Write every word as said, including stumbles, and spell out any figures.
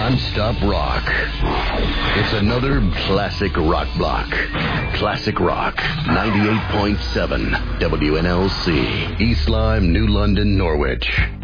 non-stop rock. It's another classic rock block. Classic Rock, ninety-eight point seven W N L C, East Lyme, New London, Norwich.